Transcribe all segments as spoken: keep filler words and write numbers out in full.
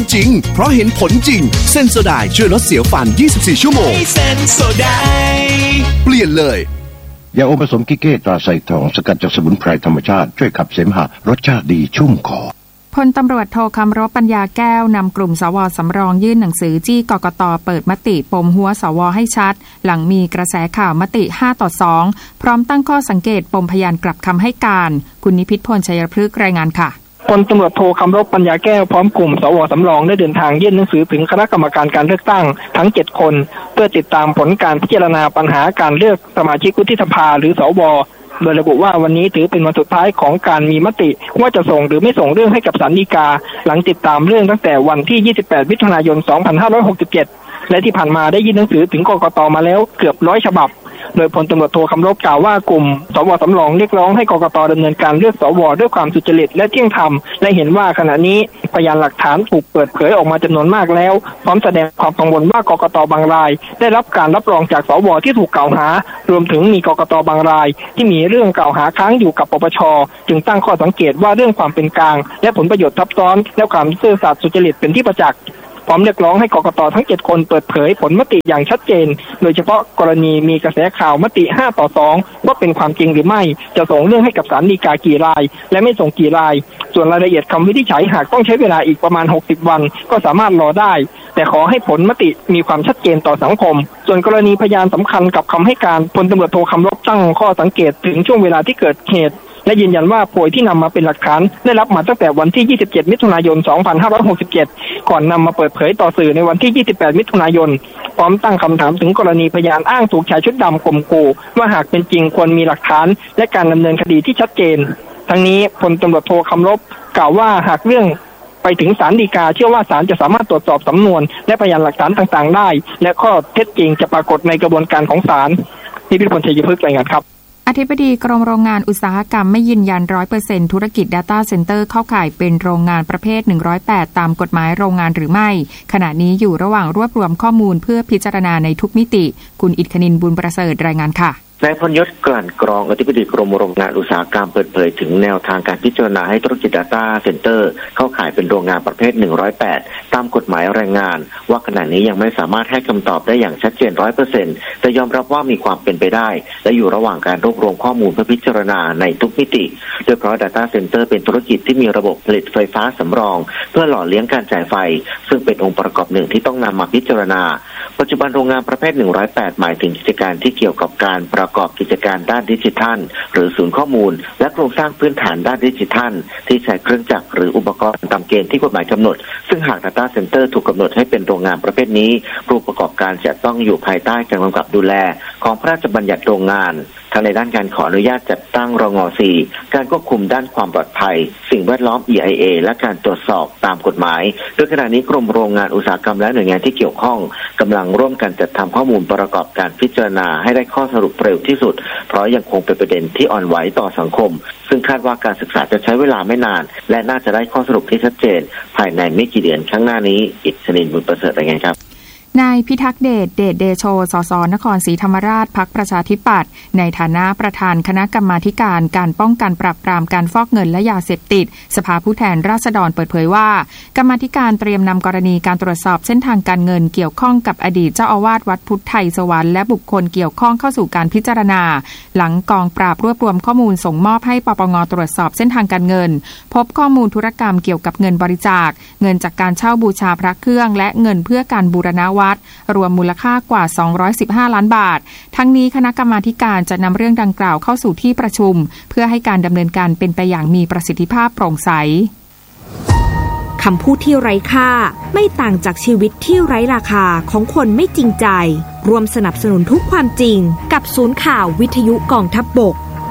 จริงเพราะเห็นผลจริงเซนโซไดช่วยลดเสียวฟันยี่สิบสี่ชั่วโมงเซนโซไดเปลี่ยนเลยยาอมผสมกิเก้ตราไซทองสกัดจากสมุนไพรธรรมชาติช่วยขับเสมหะรสชาติดีชุ่มคอพลตำรวจโทคำรบปัญญาแก้วนำกลุ่มสวสำรองยื่นหนังสือจี้กกต.เปิดมติปมหัวสวให้ชัดหลังมีกระแสข่าวมติห้าต่อสองพร้อมตั้งข้อสังเกตปมพยานกลับคำให้การคุณนิพิษพลชัยพฤกษ์รายงานค่ะพลตำรวจโทคำรบปัญญาแก้วพร้อมกลุ่มสวสำรองได้เดินทางยื่นหนังสือถึงคณะกรรมการการเลือกตั้งทั้งเจ็ดคนเพื่อติดตามผลการพิจารณาปัญหาการเลือกสมาชิกวุฒิสภาหรือสวโดยระบุว่าวันนี้ถือเป็นวันสุดท้ายของการมีมติว่าจะส่งหรือไม่ส่งเรื่องให้กับศาลฎีกาหลังติดตามเรื่องตั้งแต่วันที่ยี่สิบแปดมิถุนายนสองพันห้าร้อยหกสิบเจ็ดและที่ผ่านมาได้ยื่นหนังสือถึงกกต.มาแล้วเกือบร้อยฉบับโดยพลตำรวจโทคำรบกล่าวว่ากลุ่มสวสำรองเรียกร้องให้กกต.ดำเนินการเลือกสวด้วยความสุจริตและเที่ยงธรรมและเห็นว่าขณะนี้พยานหลักฐานถูกเปิดเผยออกมาจำนวนมากแล้วพร้อมแสดงความกังวลว่ากกต.บางรายได้รับการรับรองจากสวที่ถูกกล่าวหารวมถึงมีกกต.บางรายที่มีเรื่องกล่าวหาค้างอยู่กับปปช.จึงตั้งข้อสังเกตว่าเรื่องความเป็นกลางและผลประโยชน์ทับซ้อนและความซื่อสัตย์สุจริตเป็นที่ประจักษ์พร้อมเรียกร้องให้กกต.ทั้งเจ็ดคนเปิดเผยผลมติอย่างชัดเจนโดยเฉพาะกรณีมีกระแสข่าวมติห้าต่อสองว่าเป็นความจริงหรือไม่จะส่งเรื่องให้กับศาลฎีกากี่รายและไม่ส่งกี่รายส่วนรายละเอียดคำวินิจฉัยหากต้องใช้เวลาอีกประมาณหกสิบวันก็สามารถรอได้แต่ขอให้ผลมติมีความชัดเจนต่อสังคมส่วนกรณีพยานสำคัญกับคำให้การพลตำรวจโทคำรบตั้งข้อสังเกตถึงช่วงเวลาที่เกิดเหตุและยืนยันว่าโพยที่นำมาเป็นหลักฐานได้รับมาตั้งแต่วันที่ยี่สิบเจ็ดมิถุนายนสองพันห้าร้อยหกสิบเจ็ดก่อนนำมาเปิดเผยต่อสื่อในวันที่ยี่สิบแปดมิถุนายนพร้อมตั้งคำถามถึงกรณีพยานอ้างถูกชายชุดดำข่มขู่ว่าหากเป็นจริงควรมีหลักฐานและการดำเนินคดีที่ชัดเจนทั้งนี้พลตำรวจโทคำรบกล่าวว่าหากเรื่องไปถึงศาลฎีกาเชื่อว่าศาลจะสามารถตรวจสอบสำนวนและพยานหลักฐานต่างๆได้และข้อเท็จจริงจะปรากฏในกระบวนการของศาลนิพิษพลชัยพฤกษ์รายงานครับอธิบดีกรมโรงงานอุตสาหกรรมไม่ยืนยัน ร้อยเปอร์เซ็นต์ ธุรกิจ Data Center เข้าข่ายเป็นโรงงานประเภทหนึ่งร้อยแปดตามกฎหมายโรงงานหรือไม่ขณะนี้อยู่ระหว่างรวบรวมข้อมูลเพื่อพิจารณาในทุกมิติคุณอิทธนินบุญประเสริฐรายงานค่ะนายพลยศกลั่นกรองอธิบดีกรมโรงงานอุตสาหกรรมเปิดเผยถึงแนวทางการพิจารณาให้ธุรกิจ Data Center เข้าข่ายเป็นโรงงานประเภทหนึ่งร้อยแปดตามกฎหมายแรงงานว่าขณะนี้ยังไม่สามารถให้คำตอบได้อย่างชัดเจน ร้อยเปอร์เซ็นต์ แต่ยอมรับว่ามีความเป็นไปได้และอยู่ระหว่างการรวบรวมข้อมูลเพื่อพิจารณาในทุกมิติโดยเพราะ Data Center เป็นธุรกิจที่มีระบบผลิตไฟฟ้าสำรองเพื่อหล่อเลี้ยงการจ่ายไฟซึ่งเป็นองค์ประกอบหนึ่งที่ต้องนำมาพิจารณาปัจจุบันโรงงานประเภทหนึ่งร้อยแปดหมายถึงกิจการที่เกี่ยวกับการประกอบกิจการด้านดิจิทัลหรือศูนย์ข้อมูลและโครงสร้างพื้นฐานด้านดิจิทัลที่ใช้เครื่องจักรหรืออุปกรณ์ตามเกณฑ์ที่กฎหมายกำหนดซึ่งหาก Data Center ถูกกำหนดให้เป็นโรงงานประเภทนี้ผู้ประกอบการจะต้องอยู่ภายใต้การกำกับดูแลของพระราชบัญญัติโรงงานทั้งในด้านการขออนุญาตจัดตั้งรง.สี่ การควบคุมด้านความปลอดภัยสิ่งแวดล้อม อี ไอ เอ และการตรวจสอบตามกฎหมายโดยขณะนี้กรมโรงงานอุตสาหกรรมและหน่วยงานที่เกี่ยวข้องกำลังร่วมกันจัดทำข้อมูลประกอบการพิจารณาให้ได้ข้อสรุปเร็วที่สุดเพราะยังคงเป็นประเด็นที่อ่อนไหวต่อสังคมซึ่งคาดว่าการศึกษาจะใช้เวลาไม่นานและน่าจะได้ข้อสรุปที่ชัดเจนภายในไม่กี่เดือนข้างหน้านี้อิทธินินบุญประเสริฐรายงานครับนายพิทักษ์เดชเดชเดโชสสนครศรีธรรมราชพรรคประชาธิปัตย์ในฐานะประธานคณะกรรมาธิการการป้องกันปราบปรามการฟอกเงินและยาเสพติดสภาผู้แทนราษฎรเปิดเผยว่ากรรมาธิการเตรียมนำกรณีการตรวจสอบเส้นทางการเงินเกี่ยวข้องกับอดีตเจ้าอาวาสวัดพุทธไทยสวรรค์และบุคคลเกี่ยวข้องเข้าสู่การพิจารณาหลังกองปราบรวบรวมข้อมูลส่งมอบให้ปปงตรวจสอบเส้นทางการเงินพบข้อมูลธุรกรรมเกี่ยวกับเงินบริจาคเงินจากการเช่าบูชาพระเครื่องและเงินเพื่อการบูรณะวัดรวมมูลค่ากว่าสองร้อยสิบห้าล้านบาททั้งนี้คณะกรรมาธิการจะนำเรื่องดังกล่าวเข้าสู่ที่ประชุมเพื่อให้การดำเนินการเป็นไปอย่างมีประสิทธิภาพโปร่งใสคำพูดที่ไร้ค่าไม่ต่างจากชีวิตที่ไร้ราคาของคนไม่จริงใจรวมสนับสนุนทุกความจริงกับศูนย์ข่าววิทยุกองทัพบก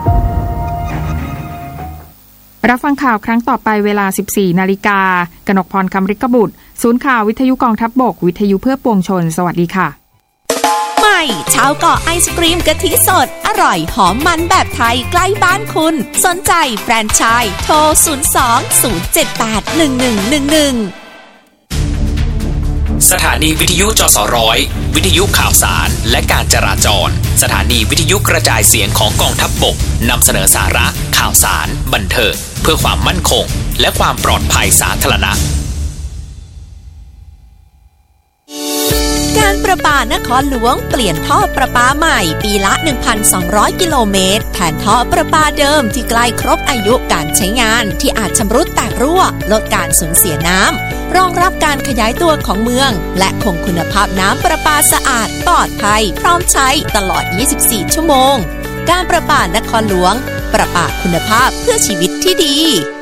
รับฟังข่าวครั้งต่อไปเวลา สิบสี่นาฬิกากนกพรคำริกบุตรศูนย์ข่าววิทยุกองทัพบกวิทยุเพื่อปวงชนสวัสดีค่ะใหม่ชาวเกาะไอศกรีมกะทิสดอร่อยหอมมันแบบไทยใกล้บ้านคุณสนใจแฟรนไชส์โทรศูนย์ สอง ศูนย์ เจ็ด แปด หนึ่ง หนึ่ง หนึ่ง หนึ่งสถานีวิทยุจสร้อยวิทยุข่าวสารและการจราจรสถานีวิทยุกระจายเสียงของกองทัพบกนำเสนอสาระข่าวสารบันเทิงเพื่อความมั่นคงและความปลอดภัยสาธารณะานครหลวงเปลี่ยนท่อประปาใหม่ปีละ หนึ่งพันสองร้อย กิโลเมตรแทนท่อประปาเดิมที่ใกล้ครบอายุการใช้งานที่อาจชำรุดแตกรั่วลดการสูญเสียน้ำรองรับการขยายตัวของเมืองและคงคุณภาพน้ำประปาสะอาดปลอดภัยพร้อมใช้ตลอด ยี่สิบสี่ ชั่วโมงการประปานครหลวงประปาคุณภาพเพื่อชีวิตที่ดี